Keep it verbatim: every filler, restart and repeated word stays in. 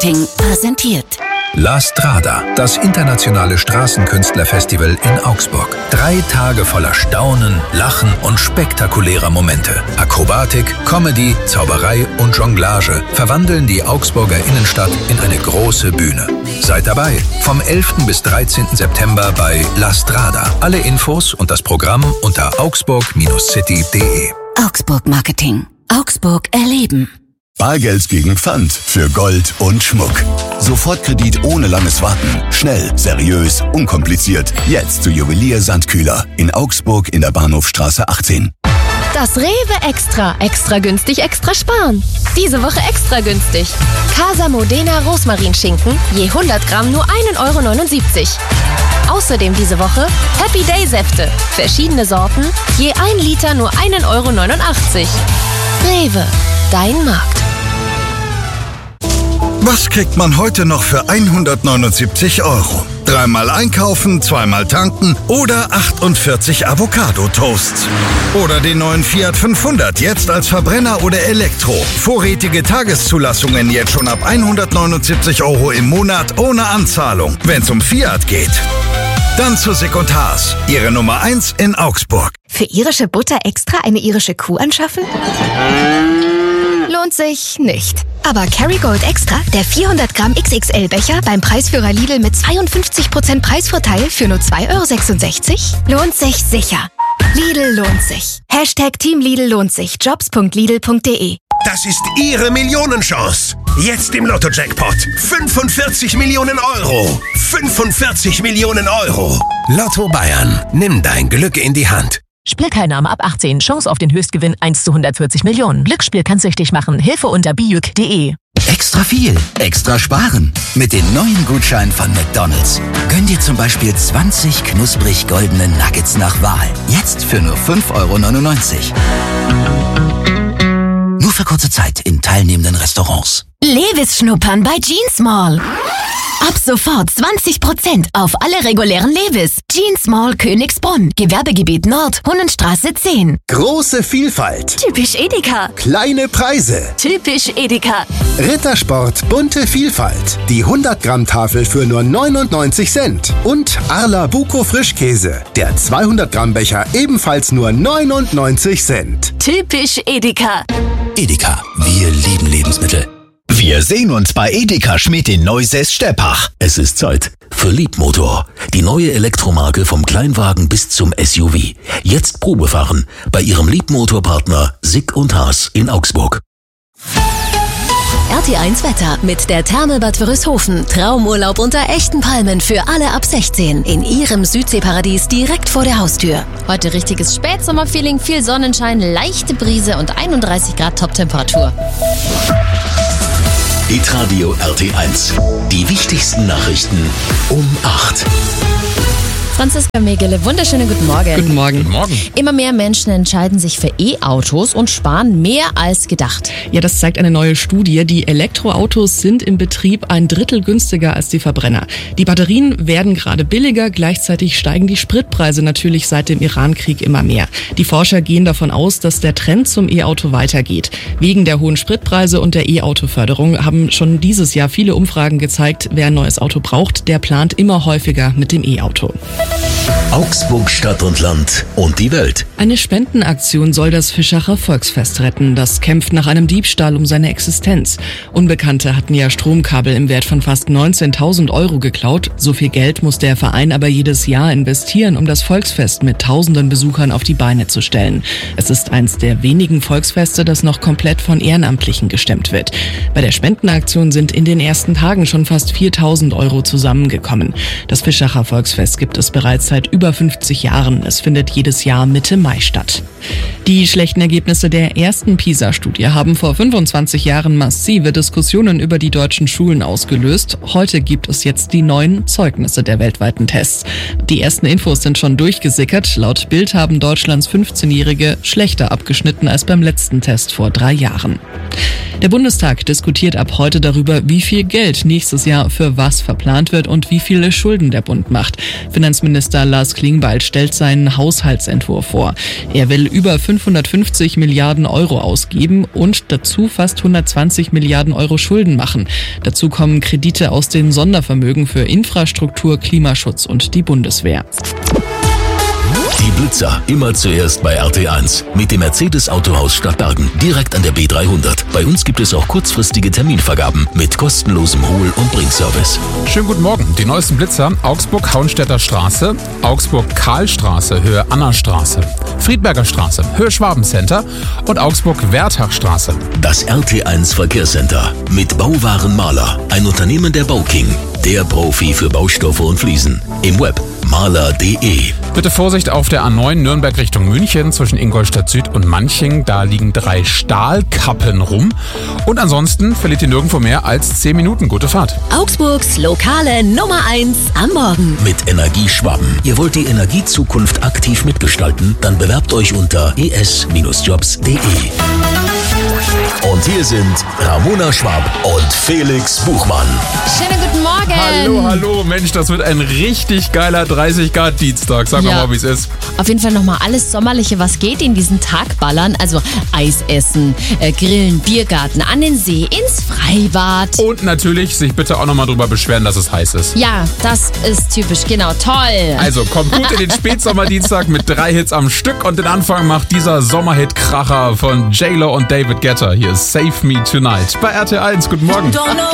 Marketing präsentiert. La Strada, das internationale Straßenkünstlerfestival in Augsburg. Drei Tage voller Staunen, Lachen und spektakulärer Momente. Akrobatik, Comedy, Zauberei und Jonglage verwandeln die Augsburger Innenstadt in eine große Bühne. Seid dabei, vom elften bis dreizehnten September bei La Strada. Alle Infos und das Programm unter augsburg City punkt de. Augsburg Marketing. Augsburg erleben. Bargeld gegen Pfand für Gold und Schmuck. Sofortkredit ohne langes Warten. Schnell, seriös, unkompliziert. Jetzt zu Juwelier Sandkühler in Augsburg in der Bahnhofstraße achtzehn. Das Rewe Extra. Extra günstig, extra sparen. Diese Woche extra günstig. Casa Modena Rosmarinschinken, je hundert Gramm nur ein Euro neunundsiebzig. Außerdem diese Woche Happy Day Säfte. Verschiedene Sorten, je ein Liter nur ein Euro neunundachtzig. Rewe, dein Markt. Was kriegt man heute noch für hundertneunundsiebzig Euro? Dreimal einkaufen, zweimal tanken oder achtundvierzig Avocado-Toasts. Oder den neuen Fiat fünfhundert, jetzt als Verbrenner oder Elektro. Vorrätige Tageszulassungen jetzt schon ab hundertneunundsiebzig Euro im Monat ohne Anzahlung. Wenn's um Fiat geht. Dann zu Sick und Haas, Ihre Nummer eins in Augsburg. Für irische Butter extra eine irische Kuh anschaffen? Lohnt sich nicht. Aber Kerrygold Extra, der vierhundert Gramm X X L-Becher beim Preisführer Lidl mit zweiundfünfzig Prozent Preisvorteil für nur zwei Euro sechsundsechzig, lohnt sich sicher. Lidl lohnt sich. Hashtag Team Lidl lohnt sich. jobs punkt lidl punkt de. Das ist Ihre Millionenchance. Jetzt im Lotto-Jackpot. fünfundvierzig Millionen Euro. fünfundvierzig Millionen Euro. Lotto Bayern. Nimm dein Glück in die Hand. Spielteilnahme ab achtzehn. Chance auf den Höchstgewinn eins zu hundertvierzig Millionen. Glücksspiel kann süchtig machen. Hilfe unter bijuk punkt de. Extra viel, extra sparen. Mit den neuen Gutscheinen von McDonald's. Gönn dir zum Beispiel zwanzig knusprig goldene Nuggets nach Wahl. Jetzt für nur fünf Euro neunundneunzig. Nur für kurze Zeit in teilnehmenden Restaurants. Levis schnuppern bei Jeans Mall. Ab sofort zwanzig Prozent auf alle regulären Levis. Jeans Mall Königsbrunn. Gewerbegebiet Nord, Hunnenstraße zehn. Große Vielfalt. Typisch Edeka. Kleine Preise. Typisch Edeka. Rittersport bunte Vielfalt. Die hundert Gramm Tafel für nur neunundneunzig Cent. Und Arla Buco Frischkäse. Der zweihundert Gramm Becher ebenfalls nur neunundneunzig Cent. Typisch Edeka. Edeka, wir lieben Lebensmittel. Wir sehen uns bei Edeka Schmidt in Neusäß-Steppach. Es ist Zeit für Liebmotor. Die neue Elektromarke vom Kleinwagen bis zum S U V. Jetzt Probefahren bei Ihrem Liebmotorpartner Sick und Haas in Augsburg. R T eins Wetter mit der Therme-Bad Wörishofen. Traumurlaub unter echten Palmen für alle ab sechzehn. In Ihrem Südseeparadies direkt vor der Haustür. Heute richtiges Spätsommerfeeling, viel Sonnenschein, leichte Brise und einunddreißig Grad Toptemperatur. Hitradio R T eins. Die wichtigsten Nachrichten um acht. Franziska Megele, wunderschönen guten Morgen. Guten Morgen. Guten Morgen. Immer mehr Menschen entscheiden sich für E-Autos und sparen mehr als gedacht. Ja, das zeigt eine neue Studie. Die Elektroautos sind im Betrieb ein Drittel günstiger als die Verbrenner. Die Batterien werden gerade billiger, gleichzeitig steigen die Spritpreise natürlich seit dem Irankrieg immer mehr. Die Forscher gehen davon aus, dass der Trend zum E-Auto weitergeht. Wegen der hohen Spritpreise und der E-Auto-Förderung haben schon dieses Jahr viele Umfragen gezeigt, wer ein neues Auto braucht, der plant immer häufiger mit dem E-Auto. Augsburg, Stadt und Land und die Welt. Eine Spendenaktion soll das Fischacher Volksfest retten. Das kämpft nach einem Diebstahl um seine Existenz. Unbekannte hatten ja Stromkabel im Wert von fast neunzehntausend Euro geklaut. So viel Geld muss der Verein aber jedes Jahr investieren, um das Volksfest mit tausenden Besuchern auf die Beine zu stellen. Es ist eins der wenigen Volksfeste, das noch komplett von Ehrenamtlichen gestemmt wird. Bei der Spendenaktion sind in den ersten Tagen schon fast viertausend Euro zusammengekommen. Das Fischacher Volksfest gibt es bereits seit über fünfzig Jahren. Es findet jedes Jahr Mitte Mai statt. Die schlechten Ergebnisse der ersten PISA-Studie haben vor fünfundzwanzig Jahren massive Diskussionen über die deutschen Schulen ausgelöst. Heute gibt es jetzt die neuen Zeugnisse der weltweiten Tests. Die ersten Infos sind schon durchgesickert. Laut Bild haben Deutschlands fünfzehnjährige schlechter abgeschnitten als beim letzten Test vor drei Jahren. Der Bundestag diskutiert ab heute darüber, wie viel Geld nächstes Jahr für was verplant wird und wie viele Schulden der Bund macht. Finanzminister Lars Klingbeil stellt seinen Haushaltsentwurf vor. Er will über fünfhundertfünfzig Milliarden Euro ausgeben und dazu fast hundertzwanzig Milliarden Euro Schulden machen. Dazu kommen Kredite aus den Sondervermögen für Infrastruktur, Klimaschutz und die Bundeswehr. Die Blitzer, immer zuerst bei R T eins. Mit dem Mercedes-Autohaus Stadtbergen, direkt an der B dreihundert. Bei uns gibt es auch kurzfristige Terminvergaben mit kostenlosem Hol- und Bringservice. Schönen guten Morgen. Die neuesten Blitzer: Augsburg-Hauenstädter Straße, Augsburg-Karlstraße, Höhe Annastraße, Friedberger Straße, Höhe Schwabencenter und Augsburg-Werthachstraße. Das R T eins Verkehrscenter mit Bauwarenmaler, ein Unternehmen der Bauking. Der Profi für Baustoffe und Fliesen. Im Web maler punkt de. Bitte Vorsicht auf der A neun Nürnberg Richtung München zwischen Ingolstadt Süd und Manching. Da liegen drei Stahlkappen rum. Und ansonsten verliert ihr nirgendwo mehr als zehn Minuten. Gute Fahrt. Augsburgs lokale Nummer eins am Morgen. Mit Energieschwaben. Ihr wollt die Energiezukunft aktiv mitgestalten? Dann bewerbt euch unter e s jobs punkt de. Und hier sind Ramona Schwab und Felix Buchmann. Schönen guten Morgen. Hallo, hallo. Mensch, das wird ein richtig geiler dreißig Grad Dienstag. Sag Ja. mal, wie es ist. Auf jeden Fall nochmal alles Sommerliche, was geht in diesen Tag ballern. Also Eis essen, äh, Grillen, Biergarten, an den See, ins Freibad. Und natürlich sich bitte auch nochmal drüber beschweren, dass es heiß ist. Ja, das ist typisch, genau, toll. Also kommt gut in den Spätsommerdienstag mit drei Hits am Stück und den Anfang macht dieser Sommerhit-Kracher von J Lo und David Guetta. Hier ist Save Me Tonight bei R T eins. Guten Morgen.